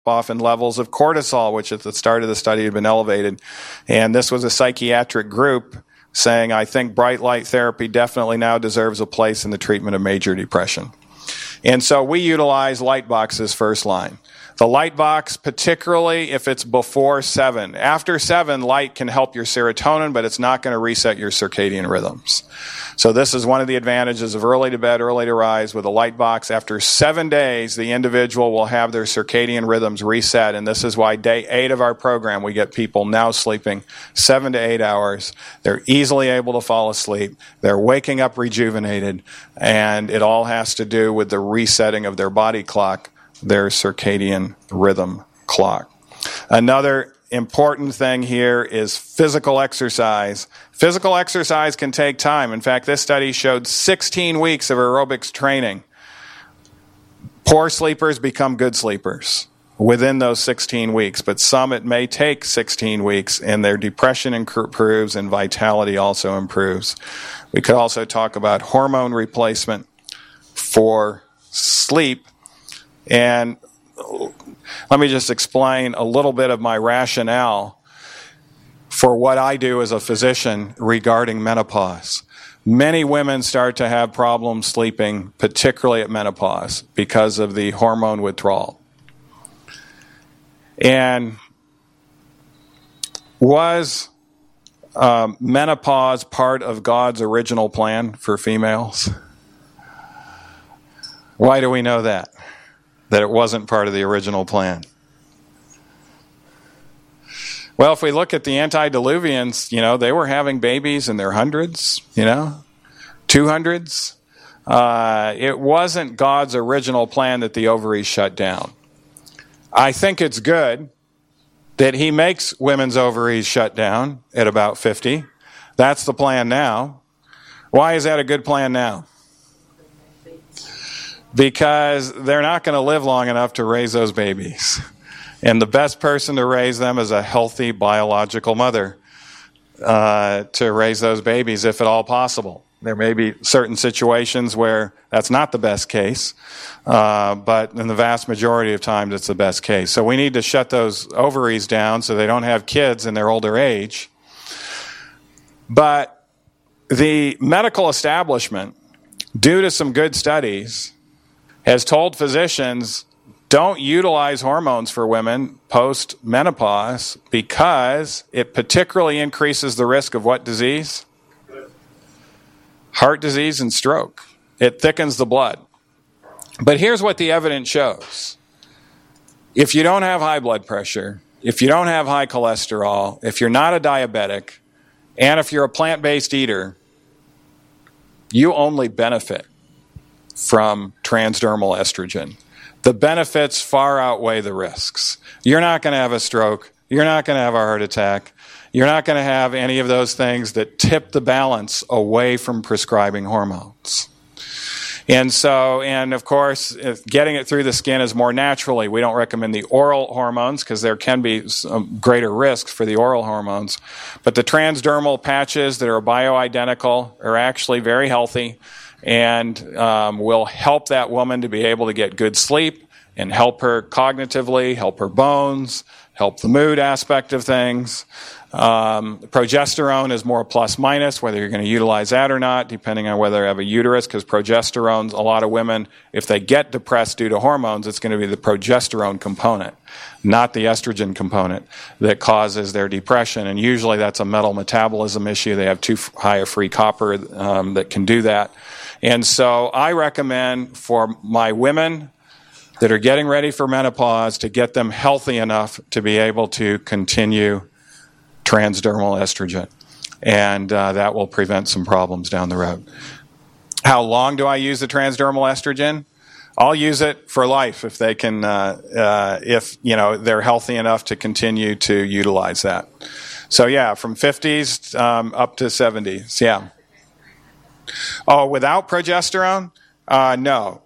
off in levels of cortisol, which at the start of the study had been elevated. And this was a psychiatric group saying, I think bright light therapy definitely now deserves a place in the treatment of major depression. And so we utilize Lightbox as first line. The Lightbox, particularly if it's before 7. After 7, light can help your serotonin, but it's not going to reset your circadian rhythms. So this is one of the advantages of early to bed, early to rise with a Lightbox. After 7 days, the individual will have their circadian rhythms reset, and this is why day 8 of our program, we get people now sleeping 7 to 8 hours. They're easily able to fall asleep. They're waking up rejuvenated, and it all has to do with the resetting of their body clock, their circadian rhythm clock. Another important thing here is physical exercise. Physical exercise can take time. In fact, this study showed 16 weeks of aerobics training. Poor sleepers become good sleepers within those 16 weeks, but some it may take 16 weeks, and their depression improves and vitality also improves. We could also talk about hormone replacement for sleep. And let me just explain a little bit of my rationale for what I do as a physician regarding menopause. Many women start to have problems sleeping, particularly at menopause, because of the hormone withdrawal. And was menopause part of God's original plan for females? Why do we know that? That it wasn't part of the original plan? Well, if we look at the antediluvians, they were having babies in their hundreds, 200s. It wasn't God's original plan that the ovaries shut down. I think it's good that he makes women's ovaries shut down at about 50. That's the plan now. Why is that a good plan now? Because they're not going to live long enough to raise those babies. And the best person to raise them is a healthy biological mother to raise those babies, if at all possible. There may be certain situations where that's not the best case, but in the vast majority of times it's the best case. So we need to shut those ovaries down so they don't have kids in their older age. But the medical establishment, due to some good studies, has told physicians, don't utilize hormones for women post-menopause because it particularly increases the risk of what disease? Heart disease and stroke. It thickens the blood. But here's what the evidence shows. If you don't have high blood pressure, if you don't have high cholesterol, if you're not a diabetic, and if you're a plant-based eater, you only benefit from transdermal estrogen. The benefits far outweigh the risks. You're not going to have a stroke. You're not going to have a heart attack. You're not going to have any of those things that tip the balance away from prescribing hormones. And of course, if getting it through the skin is more naturally. We don't recommend the oral hormones because there can be some greater risks for the oral hormones. But the transdermal patches that are bioidentical are actually very healthy and will help that woman to be able to get good sleep and help her cognitively, help her bones, help the mood aspect of things. Progesterone is more plus minus, whether you're going to utilize that or not, depending on whether you have a uterus, because progesterone, a lot of women, if they get depressed due to hormones, it's going to be the progesterone component, not the estrogen component, that causes their depression. And usually that's a metal metabolism issue. They have too high a free copper that can do that. And so I recommend for my women that are getting ready for menopause to get them healthy enough to be able to continue transdermal estrogen. And that will prevent some problems down the road. How long do I use the transdermal estrogen? I'll use it for life if they can, if they're healthy enough to continue to utilize that. So yeah, from 50s up to 70s, yeah. Oh, without progesterone? No.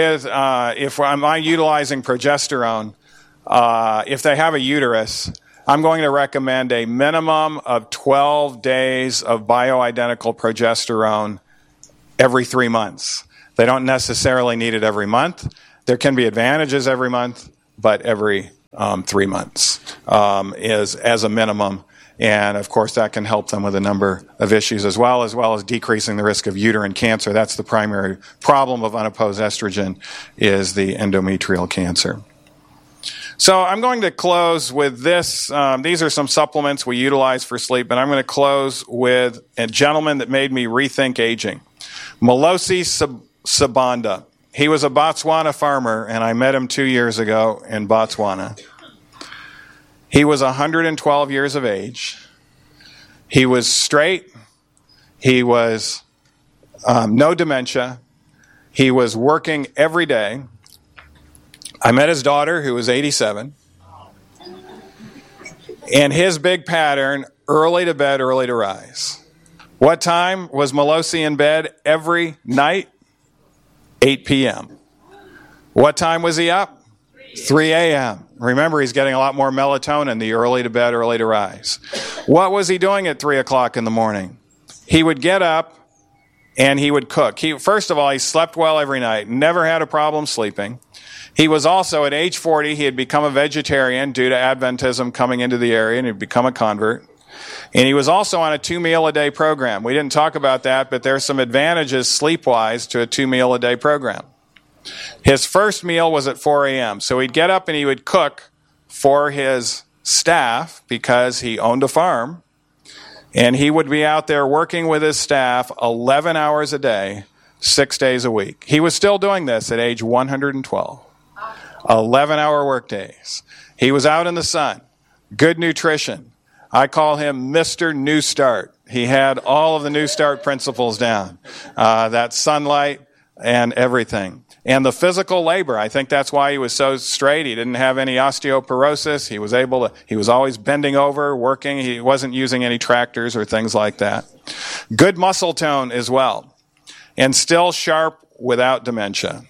If I'm utilizing progesterone, if they have a uterus, I'm going to recommend a minimum of 12 days of bioidentical progesterone every 3 months. They don't necessarily need it every month. There can be advantages every month, but every 3 months is as a minimum. And, of course, that can help them with a number of issues as well as decreasing the risk of uterine cancer. That's the primary problem of unopposed estrogen, is the endometrial cancer. So I'm going to close with this. These are some supplements we utilize for sleep, and I'm going to close with a gentleman that made me rethink aging. Molosi Sabanda. He was a Botswana farmer, and I met him 2 years ago in Botswana. He was 112 years of age. He was straight. He was no dementia. He was working every day. I met his daughter, who was 87. And his big pattern, early to bed, early to rise. What time was Molosi in bed every night? 8 p.m. What time was he up? 3 a.m. Remember, he's getting a lot more melatonin, the early to bed, early to rise. What was he doing at 3 o'clock in the morning? He would get up and he would cook. First of all, he slept well every night, never had a problem sleeping. He was also, at age 40, he had become a vegetarian due to Adventism coming into the area, and he'd become a convert. And he was also on a 2-meal-a-day program. We didn't talk about that, but there's some advantages sleep-wise to a 2-meal-a-day program. His first meal was at 4 a.m., so he'd get up and he would cook for his staff because he owned a farm, and he would be out there working with his staff 11 hours a day, 6 days a week. He was still doing this at age 112. 11-hour work days. He was out in the sun. Good nutrition. I call him Mr. New Start. He had all of the New Start principles down. That sunlight and everything. And the physical labor, I think that's why he was so straight. He didn't have any osteoporosis. He was always bending over, working. He wasn't using any tractors or things like that. Good muscle tone as well. And still sharp without dementia.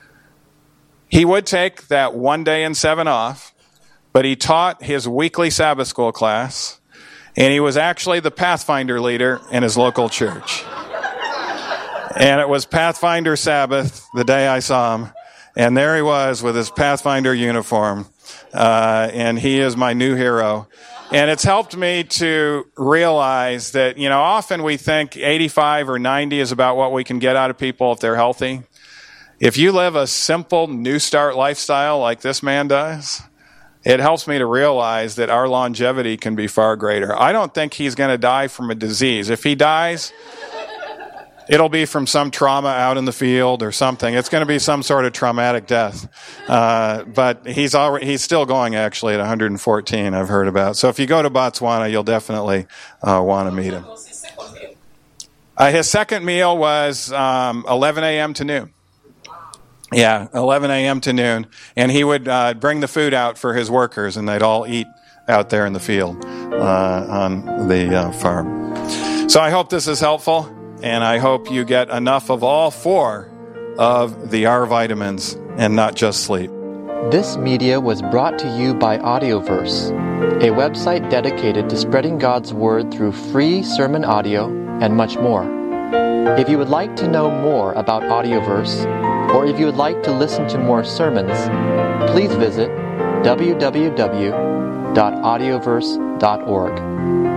He would take that 1 day in 7 off, but he taught his weekly Sabbath school class, and he was actually the Pathfinder leader in his local church. And it was Pathfinder Sabbath the day I saw him, and there he was with his Pathfinder uniform, and he is my new hero. And it's helped me to realize that, often we think 85 or 90 is about what we can get out of people if they're healthy. If you live a simple New Start lifestyle like this man does, it helps me to realize that our longevity can be far greater. I don't think he's going to die from a disease. If he dies, it'll be from some trauma out in the field or something. It's going to be some sort of traumatic death. But he's still going, actually, at 114, I've heard about. So if you go to Botswana, you'll definitely want to meet him. His second meal was 11 a.m. to noon. Yeah, 11 a.m. to noon. And he would bring the food out for his workers, and they'd all eat out there in the field on the farm. So I hope this is helpful, and I hope you get enough of all 4 of the R vitamins and not just sleep. This media was brought to you by Audioverse, a website dedicated to spreading God's Word through free sermon audio and much more. If you would like to know more about Audioverse, or if you would like to listen to more sermons, please visit www.audioverse.org.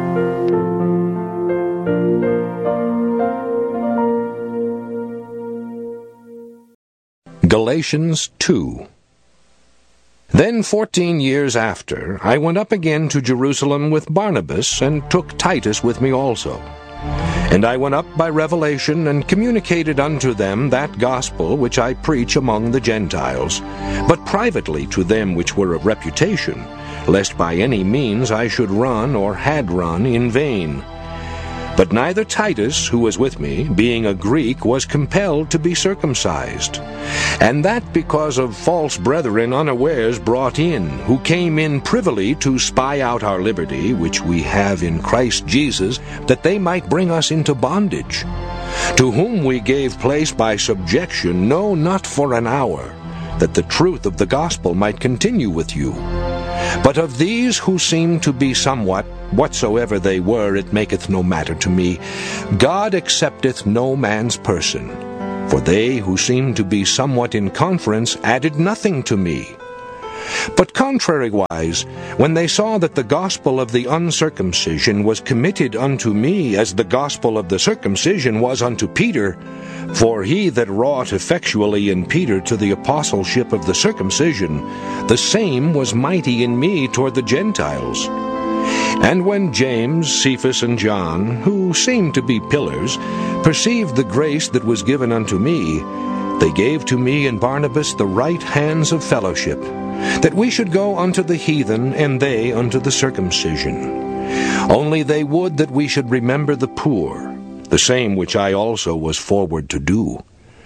Galatians 2. Then 14 years after, I went up again to Jerusalem with Barnabas, and took Titus with me also. And I went up by revelation, and communicated unto them that gospel which I preach among the Gentiles, but privately to them which were of reputation, lest by any means I should run or had run in vain. But neither Titus, who was with me, being a Greek, was compelled to be circumcised. And that because of false brethren unawares brought in, who came in privily to spy out our liberty, which we have in Christ Jesus, that they might bring us into bondage. To whom we gave place by subjection, no, not for an hour, that the truth of the gospel might continue with you. But of these who seem to be somewhat, whatsoever they were, it maketh no matter to me. God accepteth no man's person. For they who seemed to be somewhat in conference added nothing to me. But contrariwise, when they saw that the gospel of the uncircumcision was committed unto me as the gospel of the circumcision was unto Peter, for he that wrought effectually in Peter to the apostleship of the circumcision, the same was mighty in me toward the Gentiles. And when James, Cephas, and John, who seemed to be pillars, perceived the grace that was given unto me, they gave to me and Barnabas the right hands of fellowship, that we should go unto the heathen, and they unto the circumcision. Only they would that we should remember the poor, the same which I also was forward to do.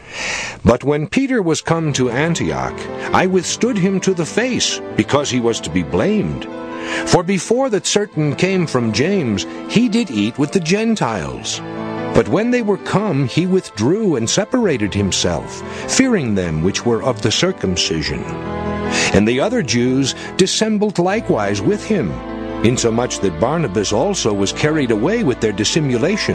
But when Peter was come to Antioch, I withstood him to the face, because he was to be blamed. For before that certain came from James, he did eat with the Gentiles. But when they were come, he withdrew and separated himself, fearing them which were of the circumcision. And the other Jews dissembled likewise with him, insomuch that Barnabas also was carried away with their dissimulation.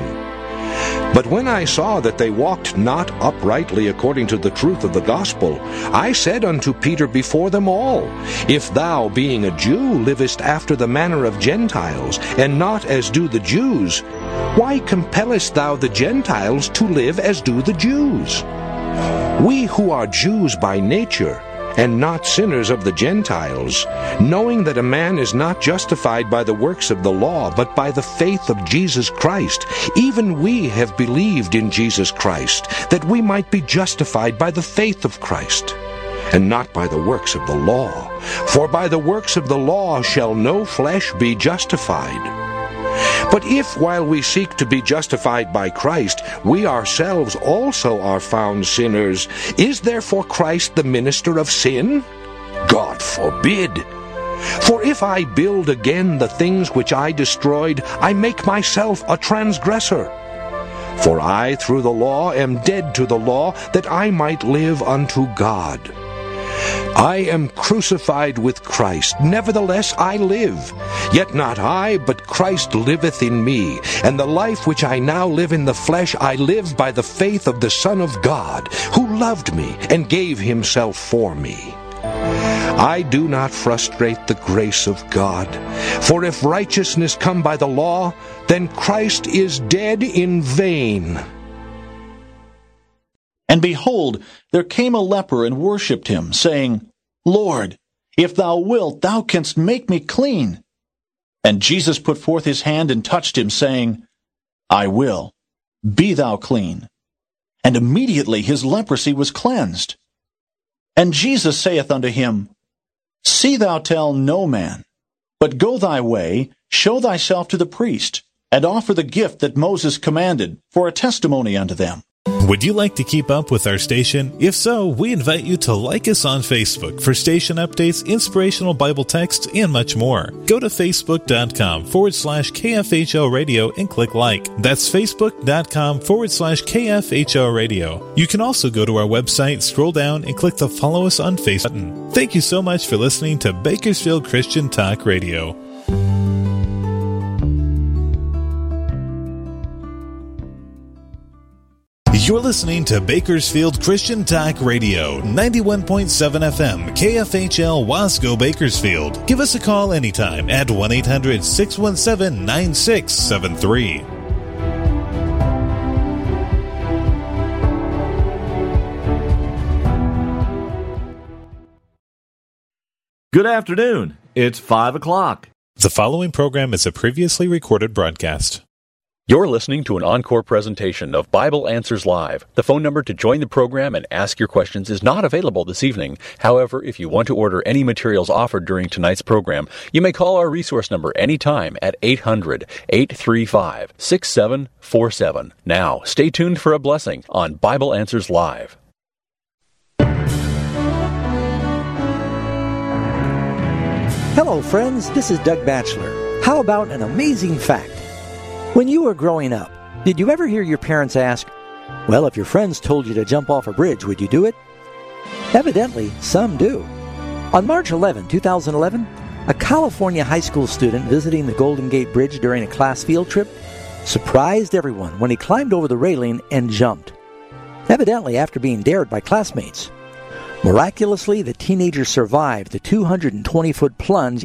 But when I saw that they walked not uprightly according to the truth of the gospel, I said unto Peter before them all, If thou, being a Jew, livest after the manner of Gentiles, and not as do the Jews, why compellest thou the Gentiles to live as do the Jews? We who are Jews by nature, and not sinners of the Gentiles, knowing that a man is not justified by the works of the law, but by the faith of Jesus Christ, even we have believed in Jesus Christ, that we might be justified by the faith of Christ, and not by the works of the law. For by the works of the law shall no flesh be justified. But if, while we seek to be justified by Christ, we ourselves also are found sinners, is therefore Christ the minister of sin? God forbid! For if I build again the things which I destroyed, I make myself a transgressor. For I, through the law, am dead to the law, that I might live unto God. I am crucified with Christ, nevertheless I live. Yet not I, but Christ liveth in me. And the life which I now live in the flesh, I live by the faith of the Son of God, who loved me and gave himself for me. I do not frustrate the grace of God. For if righteousness come by the law, then Christ is dead in vain. And behold, there came a leper and worshipped him, saying, Lord, if thou wilt, thou canst make me clean. And Jesus put forth his hand and touched him, saying, I will, be thou clean. And immediately his leprosy was cleansed. And Jesus saith unto him, See thou tell no man, but go thy way, show thyself to the priest, and offer the gift that Moses commanded, for a testimony unto them. Would you like to keep up with our station? If so, we invite you to like us on Facebook for station updates, inspirational Bible texts, and much more. Go to facebook.com/KFHO Radio and click like. That's facebook.com/KFHO Radio. You can also go to our website, scroll down, and click the follow us on Facebook button. Thank you so much for listening to Bakersfield Christian Talk Radio. You're listening to Bakersfield Christian Talk Radio, 91.7 FM, KFHL Wasco, Bakersfield. Give us a call anytime at 1-800-617-9673. Good afternoon. It's 5 o'clock. The following program is a previously recorded broadcast. You're listening to an encore presentation of Bible Answers Live. The phone number to join the program and ask your questions is not available this evening. However, if you want to order any materials offered during tonight's program, you may call our resource number anytime at 800-835-6747. Now, stay tuned for a blessing on Bible Answers Live. Hello, friends. This is Doug Batchelor. How about an amazing fact? When you were growing up, did you ever hear your parents ask, well, if your friends told you to jump off a bridge, would you do it? Evidently, some do. On March 11, 2011, a California high school student visiting the Golden Gate Bridge during a class field trip surprised everyone when he climbed over the railing and jumped. Evidently, after being dared by classmates. Miraculously, the teenager survived the 220-foot plunge